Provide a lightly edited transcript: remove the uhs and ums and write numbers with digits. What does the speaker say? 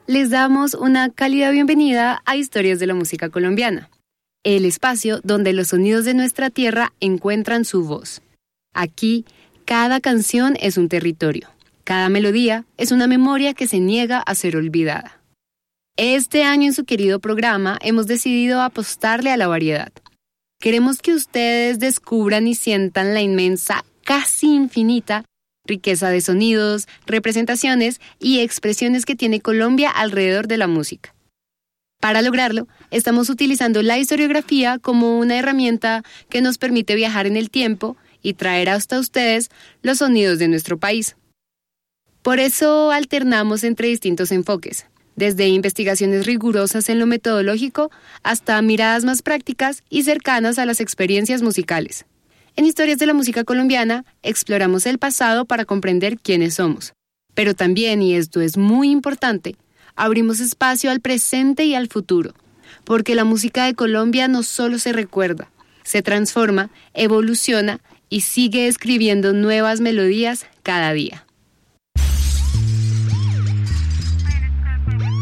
les damos una cálida bienvenida a Historias de la Música Colombiana, el espacio donde los sonidos de nuestra tierra encuentran su voz. Aquí, cada canción es un territorio, cada melodía es una memoria que se niega a ser olvidada. Este año en su querido programa hemos decidido apostarle a la variedad. Queremos que ustedes descubran y sientan la inmensa, casi infinita, riqueza de sonidos, representaciones y expresiones que tiene Colombia alrededor de la música. Para lograrlo, estamos utilizando la historiografía como una herramienta que nos permite viajar en el tiempo y traer hasta ustedes los sonidos de nuestro país. Por eso alternamos entre distintos enfoques, desde investigaciones rigurosas en lo metodológico hasta miradas más prácticas y cercanas a las experiencias musicales. En Historias de la Música Colombiana exploramos el pasado para comprender quiénes somos. Pero también, y esto es muy importante, abrimos espacio al presente y al futuro. Porque la música de Colombia no solo se recuerda, se transforma, evoluciona y sigue escribiendo nuevas melodías cada día.